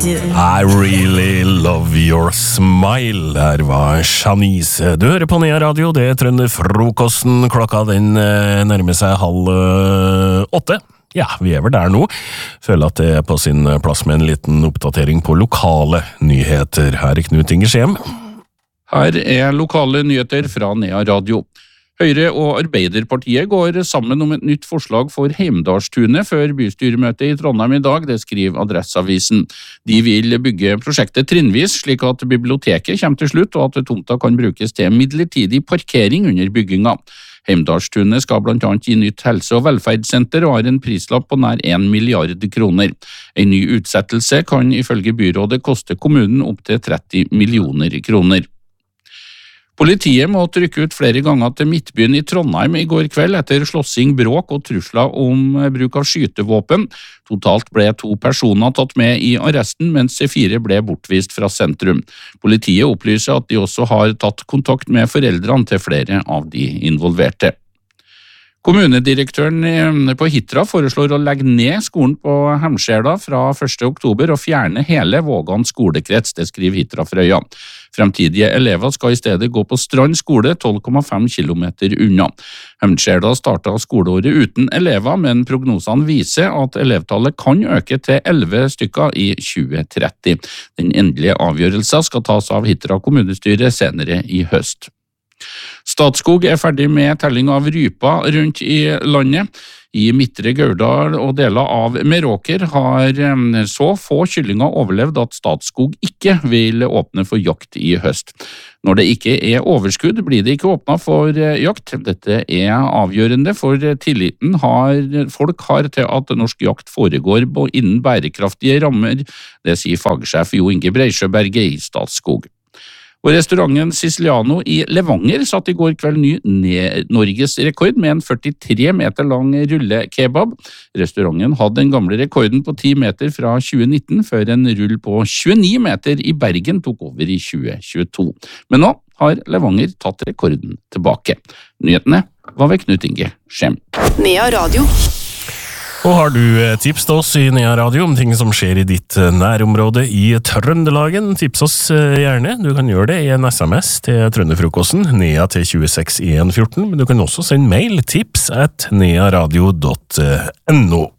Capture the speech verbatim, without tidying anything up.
do. I really love your smile. Her var Shanice. Du hører på Nea Radio, det er Trønderfrokosten. Klokka den eh, nærmer seg halv øh, åtte. Ja, vi er vel der nå. Føler at det er på sin plass med en liten oppdatering på lokale nyheter. Her er Knut Inge Skjem. Her er lokale nyheter fra Nea Radio. Høyre og Arbeiderpartiet går sammen om et nytt forslag for Heimdalstunet før bystyremøtet i Trondheim i dag, det skriver Adresseavisen. De vil bygge prosjektet trinnvis, slik at biblioteket kommer til slutt, og at tomta kan brukes til midlertidig parkering under bygginga. Heimdalstunet skal blant annet gi nytt helse- og velferdssenter og har en prislapp på nær en milliard kroner. En ny utsettelse kan ifølge byrådet koste kommunen opp til tretti millioner kroner. Politiet måtte rykke ut flere ganger til Midtbyen i Trondheim i går kveld etter slåssing, bråk og trusler om bruk av skytevåpen. Totalt ble to personer tatt med i arresten, mens fire ble bortvist fra sentrum. Politiet opplyser at de også har tatt kontakt med foreldrene til flere av de involverte. Kommunedirektøren på Hitra foreslår å legge ned skolen på Hemskjela fra første oktober og fjerne hele Vågan skolekrets, det skriver Hitra Frøya. Fremtidige elever skal i stedet gå på Strand skole, tolv komma fem kilometer unna. Hemskjela startet skoleåret uten elever, men prognosene viser at elevtallet kan øke til elleve stykker i tjue tretti. Den endelige avgjørelsen skal tas av Hitra kommunestyre senere i høst. Statskog er ferdig med telling av ryper rundt i landet. I Midtre Gauldal og deler av Meråker har så få kyllinger overlevd at Statskog ikke vil åpne for jakt i høst. Når det ikke er overskudd, blir det ikke åpnet for jakt. Dette er avgjørende, for tilliten har, folk har til at norsk jakt foregår innen bærekraftige rammer, det sier fagsjef Jo Inge Breisjøberget i Statskog. Og restauranten Siciliano i Levanger satt i går kveld ny Norges rekord med en førtitre meter lang rullekebab. Restauranten hadde den gamle rekorden på ti meter fra tjue nitten, før en rull på tjueni meter i Bergen tok over i tjue tjueto. Men nå har Levanger tatt rekorden tilbake. Nyhetene var ved Knut Inge Skjem. Nea Radio. Og har du tips til oss i Nea Radio om ting som skjer i ditt nærområde i Trøndelagen, tips oss gjerne. Du kan gjøre det i en sms til Trønderfrokosten, nea til tjueseks en fjorten, men du kan også sende mail tips at nearadio punktum no.